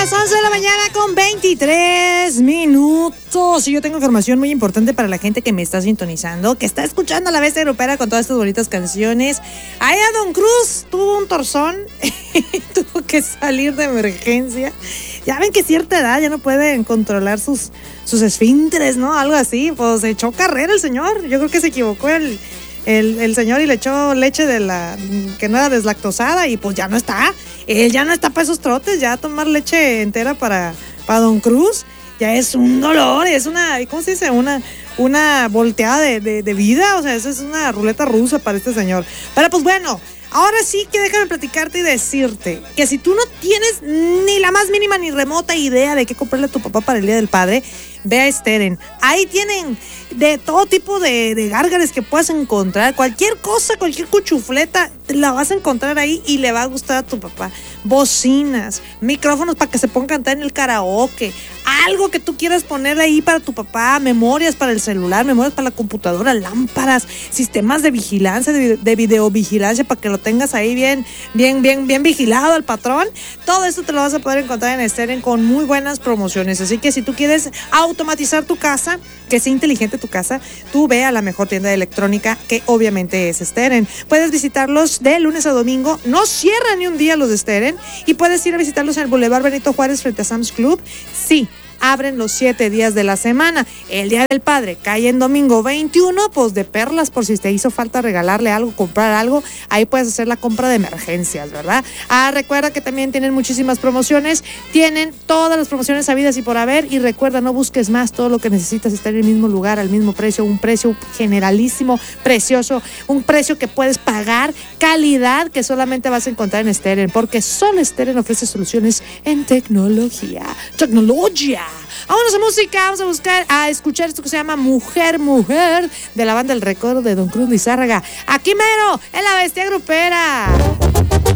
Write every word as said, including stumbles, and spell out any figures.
las once de la mañana con veintitrés minutos. Y yo tengo información muy importante para la gente que me está sintonizando, que está escuchando a la Bestia Grupera con todas estas bonitas canciones. Allá Don Cruz tuvo un torzón y tuvo que salir de emergencia. Ya ven que cierta edad ya no pueden controlar sus, sus esfínteres, ¿no? Algo así. Pues echó carrera el señor. Yo creo que se equivocó el... El, el señor y le echó leche de la que no era deslactosada y pues ya no está. Él ya no está para esos trotes, ya tomar leche entera para, para Don Cruz ya es un dolor, es una, ¿cómo se dice? Una, una volteada de, de, de vida, o sea, eso es una ruleta rusa para este señor. Pero pues bueno, ahora sí que déjame platicarte y decirte que si tú no tienes ni la más mínima ni remota idea de qué comprarle a tu papá para el Día del Padre, ve a Steren. Ahí tienen de todo tipo de, de gárgares que puedas encontrar. Cualquier cosa, cualquier cuchufleta, la vas a encontrar ahí y le va a gustar a tu papá. Bocinas, micrófonos para que se ponga a cantar en el karaoke. Algo que tú quieras poner ahí para tu papá. Memorias para el celular, memorias para la computadora, lámparas, sistemas de vigilancia, de, de videovigilancia para que lo tengas ahí bien, bien, bien, bien vigilado al patrón. Todo esto te lo vas a poder encontrar en Steren con muy buenas promociones. Así que si tú quieres automatizar tu casa, que sea inteligente tu casa, tú ve a la mejor tienda de electrónica, que obviamente es Steren. Puedes visitarlos de lunes a domingo, no cierran ni un día los de Steren, y puedes ir a visitarlos en el Boulevard Benito Juárez frente a Sam's Club. Sí, abren los siete días de la semana. El Día del Padre cae en domingo veintiuno, pues de perlas, por si te hizo falta regalarle algo, comprar algo, ahí puedes hacer la compra de emergencias, ¿verdad? Ah, recuerda que también tienen muchísimas promociones, tienen todas las promociones habidas y por haber, y recuerda, no busques más, todo lo que necesitas está en el mismo lugar, al mismo precio, un precio generalísimo, precioso, un precio que puedes pagar, calidad que solamente vas a encontrar en Steren, porque solo Steren ofrece soluciones en tecnología. ¡Tecnología! Vámonos a música, vamos a buscar, a escuchar esto que se llama Mujer, Mujer, de la banda El Recuerdo de Don Cruz Lizárraga. Aquí mero, en la Bestia Grupera.